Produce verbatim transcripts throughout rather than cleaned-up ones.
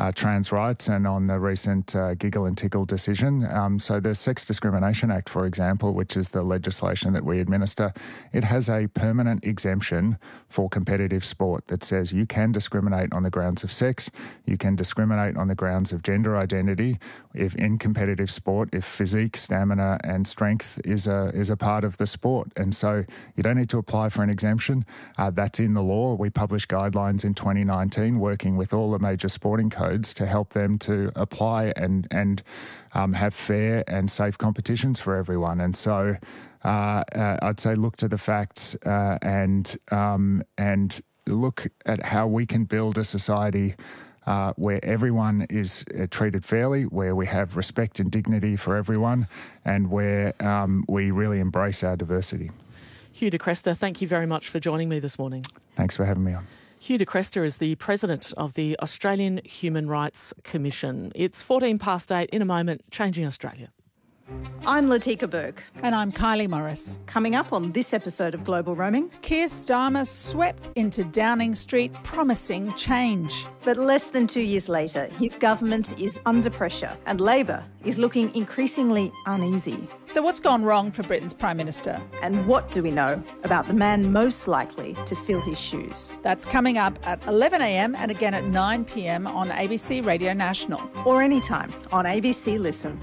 uh, trans rights and on the recent uh, Giggle and Tickle decision. Um, so the Sex Discrimination Act, for example, which is the legislation that we administer, it has a permanent exemption for competitive sport that says you can discriminate on the grounds of sex, you can discriminate on the grounds of gender identity if in competitive sport, if physique, stamina and strength is a is a part of the sport. And so you don't need to apply for an exemption. Uh, that's in the law. We published guidelines in twenty nineteen working with all the major sporting codes to help them to apply and, and um, have fair and safe competitions for everyone. And so uh, uh, I'd say look to the facts uh, and um, and look at how we can build a society Uh, where everyone is uh, treated fairly, where we have respect and dignity for everyone, and where um, we really embrace our diversity. Hugh de Cresta, thank you very much for joining me this morning. Thanks for having me on. Hugh de Cresta is the President of the Australian Human Rights Commission. It's fourteen past eight. In a moment, Changing Australia. I'm Latika Burke. And I'm Kylie Morris. Coming up on this episode of Global Roaming, Keir Starmer swept into Downing Street promising change. But less than two years later, his government is under pressure and Labor is looking increasingly uneasy. So what's gone wrong for Britain's Prime Minister? And what do we know about the man most likely to fill his shoes? That's coming up at eleven a m and again at nine p m on A B C Radio National. Or anytime on A B C Listen.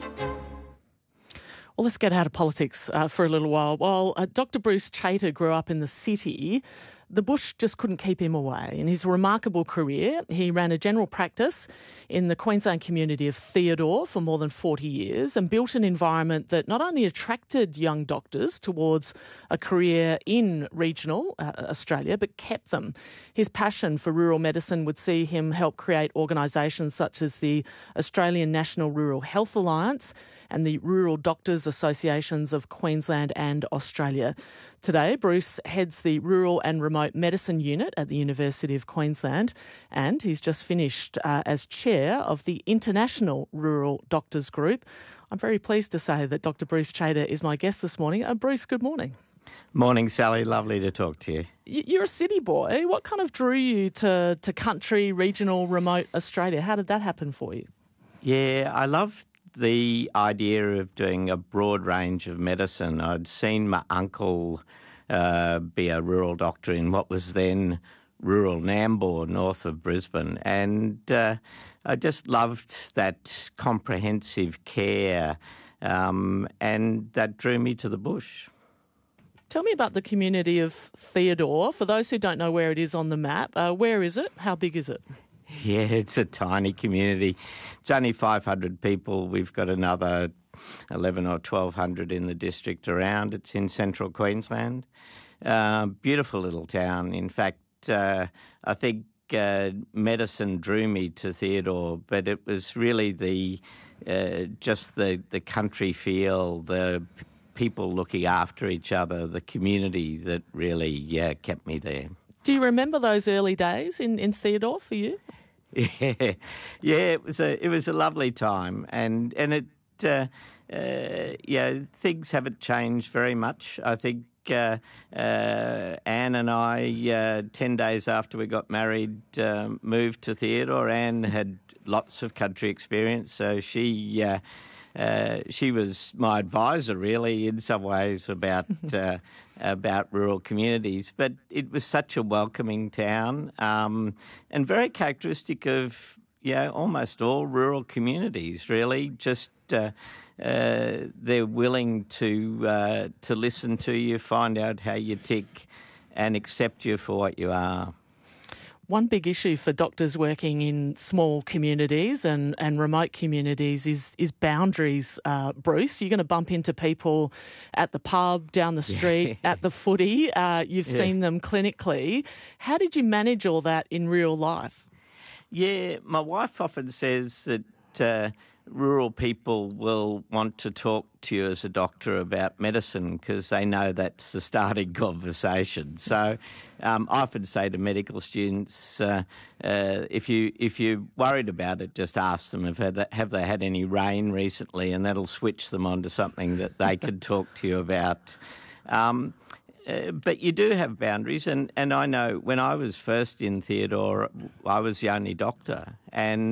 Well, let's get out of politics uh, for a little while. While uh, Doctor Bruce Chater grew up in the city, the bush just couldn't keep him away. In his remarkable career, he ran a general practice in the Queensland community of Theodore for more than forty years and built an environment that not only attracted young doctors towards a career in regional uh, Australia, but kept them. His passion for rural medicine would see him help create organisations such as the Australian National Rural Health Alliance and the Rural Doctors Associations of Queensland and Australia. Today, Bruce heads the Rural and Remote Medicine Unit at the University of Queensland, and he's just finished uh, as chair of the International Rural Doctors Group. I'm very pleased to say that Doctor Bruce Chater is my guest this morning. Uh, Bruce, good morning. Morning, Sally. Lovely to talk to you. You're a city boy. What kind of drew you to, to country, regional, remote Australia? How did that happen for you? Yeah, I love the idea of doing a broad range of medicine. I'd seen my uncle uh, be a rural doctor in what was then rural Nambour, north of Brisbane, and uh, I just loved that comprehensive care, um, and that drew me to the bush. Tell me about the community of Theodore. For those who don't know where it is on the map, uh, where is it? How big is it? Yeah, it's a tiny community. It's only five hundred people. We've got another eleven or twelve hundred in the district around. It's in central Queensland. Uh, beautiful little town. In fact, uh, I think uh, medicine drew me to Theodore, but it was really the uh, just the, the country feel, the p- people looking after each other, the community that really uh, kept me there. Do you remember those early days in, in Theodore for you? Yeah, yeah, it was a it was a lovely time, and and it uh, uh, yeah, things haven't changed very much. I think uh, uh, Anne and I, uh, ten days after we got married, uh, moved to Theodore. Anne had lots of country experience, so she. Uh, Uh, she was my advisor, really, in some ways about uh, about rural communities. But it was such a welcoming town, um, and very characteristic of yeah, almost all rural communities. Really, just uh, uh, they're willing to uh, to listen to you, find out how you tick, and accept you for what you are. One big issue for doctors working in small communities and, and remote communities is is boundaries, uh, Bruce. You're going to bump into people at the pub, down the street, yeah. at the footy. Uh, you've yeah. seen them clinically. How did you manage all that in real life? Yeah, my wife often says that uh, rural people will want to talk to you as a doctor about medicine because they know that's the starting conversation. So um, I often say to medical students, uh, uh, if you if you're worried about it, just ask them if have they, have they had any rain recently, and that'll switch them onto something that they can talk to you about. Um, Uh, but you do have boundaries, and, and I know when I was first in Theodore, I was the only doctor, and